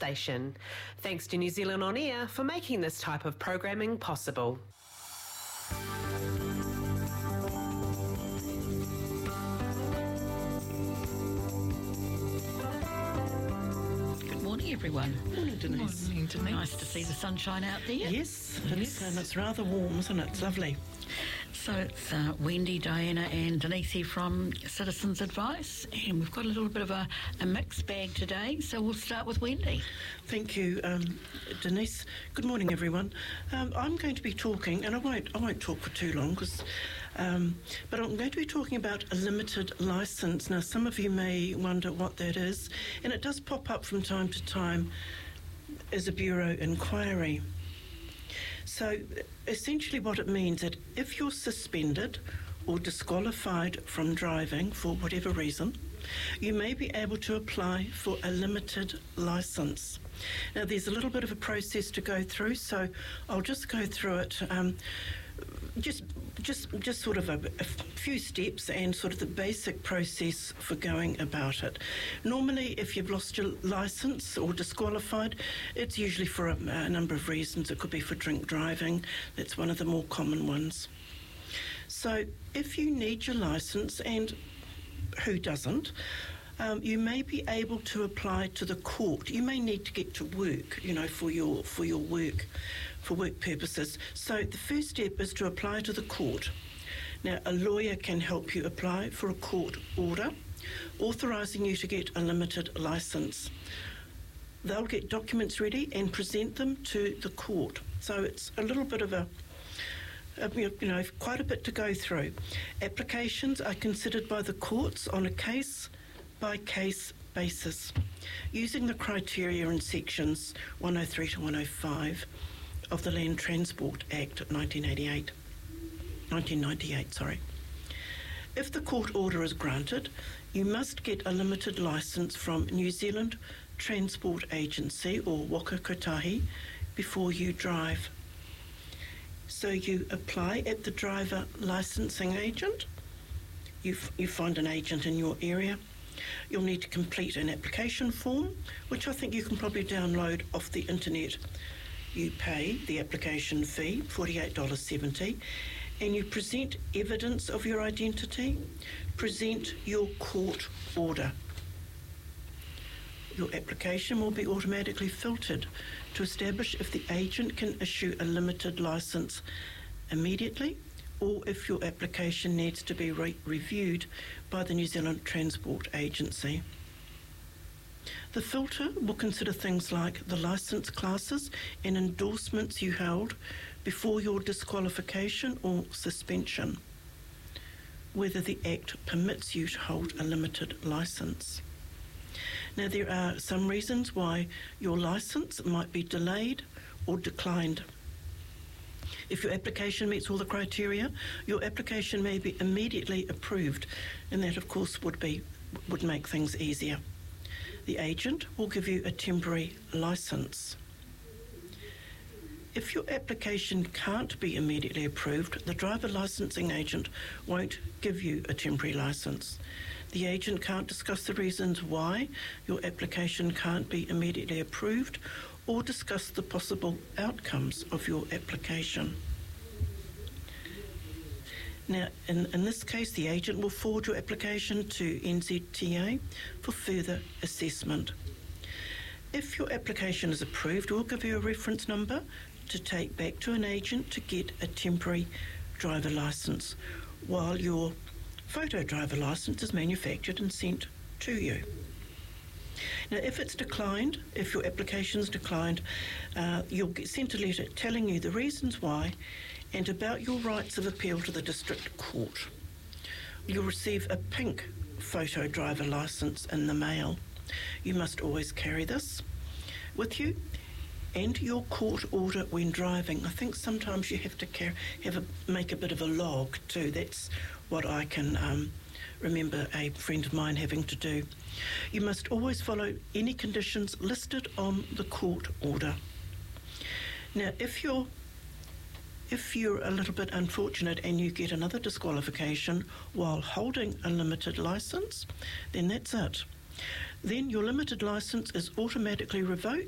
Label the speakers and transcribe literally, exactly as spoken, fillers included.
Speaker 1: station. Thanks to New Zealand On Air for making this type of programming possible.
Speaker 2: Everyone.
Speaker 3: Morning, Denise.
Speaker 2: Morning, Denise. Nice to see the sunshine out there.
Speaker 3: Yes, it
Speaker 2: yes.
Speaker 3: is, and it's rather warm, isn't it? It's lovely.
Speaker 2: So it's uh, Wendy, Diana and Denise here from Citizens Advice, and we've got a little bit of a, a mixed bag today, so we'll start with Wendy.
Speaker 3: Thank you, um, Denise. Good morning, everyone. Um, I'm going to be talking, and I won't I won't talk for too long, cause, um, but I'm going to be talking about a limited licence. Now, some of you may wonder what that is, and it does pop up from time to time as a bureau inquiry. So essentially what it means that if you're suspended or disqualified from driving for whatever reason, you may be able to apply for a limited licence. Now there's a little bit of a process to go through, so I'll just go through it, um, just just just sort of a, a few steps and sort of the basic process for going about it. Normally, if you've lost your licence or disqualified, it's usually for a, a number of reasons. It could be for drink driving. That's one of the more common ones. So if you need your licence, and who doesn't, um, you may be able to apply to the court. You may need to get to work, you know, for your for your work, for work purposes. So the first step is to apply to the court. Now, a lawyer can help you apply for a court order authorising you to get a limited licence. They'll get documents ready and present them to the court. So it's a little bit of a You know, quite a bit to go through. Applications are considered by the courts on a case-by-case basis, using the criteria in sections one oh three to one oh five of the Land Transport Act nineteen eighty-eight, nineteen ninety-eight, sorry. If the court order is granted, you must get a limited licence from New Zealand Transport Agency, or Waka Kotahi, before you drive. So you apply at the driver licensing agent. You, f- you find an agent in your area. You'll need to complete an application form, which I think you can probably download off the internet. You pay the application fee, forty-eight dollars seventy, and you present evidence of your identity. Present your court order. Your application will be automatically filtered to establish if the agent can issue a limited licence immediately, or if your application needs to be re- reviewed by the New Zealand Transport Agency. The filter will consider things like the licence classes and endorsements you held before your disqualification or suspension, whether the Act permits you to hold a limited licence. Now, there are some reasons why your licence might be delayed or declined. If your application meets all the criteria, your application may be immediately approved, and that, of course, would be would make things easier. The agent will give you a temporary licence. If your application can't be immediately approved, the driver licensing agent won't give you a temporary licence. The agent can't discuss the reasons why your application can't be immediately approved or discuss the possible outcomes of your application. Now, in, in this case, the agent will forward your application to N Z T A for further assessment. If your application is approved, we'll give you a reference number to take back to an agent to get a temporary driver licence while your photo driver licence is manufactured and sent to you. Now, if it's declined, if your application's declined, uh, you'll get sent a letter telling you the reasons why and about your rights of appeal to the district court. You'll receive a pink photo driver licence in the mail. You must always carry this with you, and your court order when driving. I think sometimes you have to care, have a, make a bit of a log too. That's what I can um, remember a friend of mine having to do. You must always follow any conditions listed on the court order. Now, if you're if you're a little bit unfortunate and you get another disqualification while holding a limited licence, then that's it. Then your limited licence is automatically revoked